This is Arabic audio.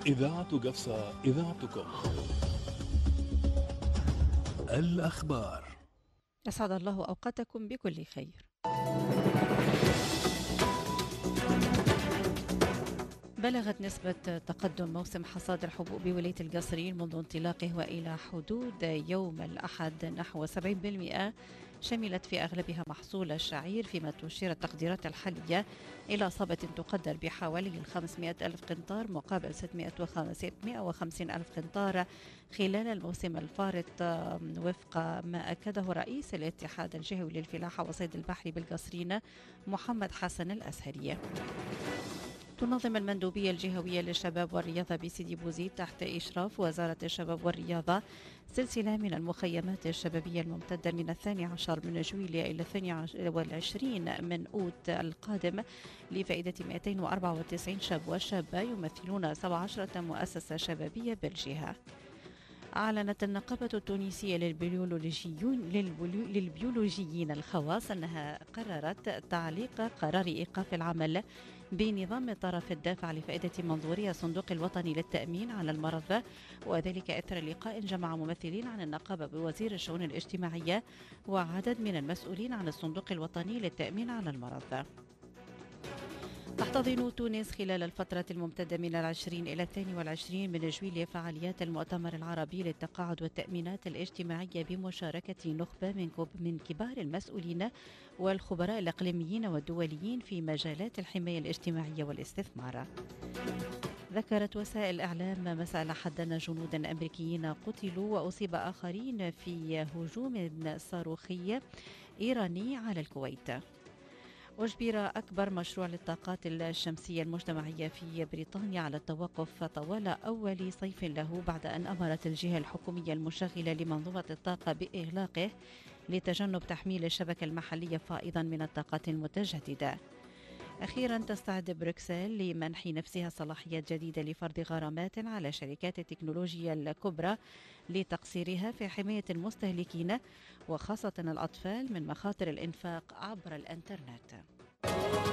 إذاعة قفصة، إذاعتكم. الأخبار. أسعد الله أوقاتكم بكل خير. بلغت نسبة تقدم موسم حصاد الحبوب بولاية القصرين منذ انطلاقه وإلى حدود يوم الأحد نحو 70%، شملت في أغلبها محصول الشعير، فيما تشير التقديرات الحالية إلى إصابة تقدر بحوالي 500 ألف قنطار مقابل 650 ألف قنطار خلال الموسم الفارط، وفق ما أكده رئيس الاتحاد الجهوي للفلاحة وصيد البحر بالقصرين محمد حسن الأزهري. تنظم المندوبية الجهوية للشباب والرياضة بسيدي بوزيد تحت إشراف وزارة الشباب والرياضة سلسلة من المخيمات الشبابية الممتدة من 12 من جويلية إلى 22 من أوت القادم لفائدة 294 شاب وشابة يمثلون 17 مؤسسة شبابية بالجهة. أعلنت النقابة التونسية للبيولوجيين الخواص أنها قررت تعليق قرار إيقاف العمل بنظام الطرف الدافع لفائدة منظوري الصندوق الوطني للتأمين على المرض، وذلك إثر لقاء جمع ممثلين عن النقابة بوزير الشؤون الاجتماعية وعدد من المسؤولين عن الصندوق الوطني للتأمين على المرض. تحتضن تونس خلال الفترة الممتدة من 20 إلى 22 من جويلية فعاليات المؤتمر العربي للتقاعد والتأمينات الاجتماعية بمشاركة نخبة من كبار المسؤولين والخبراء الإقليميين والدوليين في مجالات الحماية الاجتماعية والاستثمار. ذكرت وسائل الإعلام مساء الأحد أن جنودا أمريكيين قتلوا وأصيب آخرين في هجوم صاروخي إيراني على الكويت. أجبر أكبر مشروع للطاقات الشمسية المجتمعية في بريطانيا على التوقف طوال أول صيف له بعد أن أمرت الجهة الحكومية المشغلة لمنظومة الطاقة بإغلاقه لتجنب تحميل الشبكة المحلية فائضا من الطاقات المتجددة. أخيرا تستعد بروكسل لمنح نفسها صلاحيات جديدة لفرض غرامات على شركات التكنولوجيا الكبرى لتقصيرها في حماية المستهلكين وخاصة الأطفال من مخاطر الإنفاق عبر الإنترنت.